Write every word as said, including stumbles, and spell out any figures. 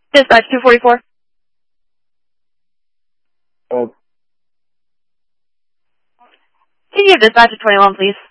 Dispatch two forty-four. Oh. Can you give dispatch at twenty-one, please?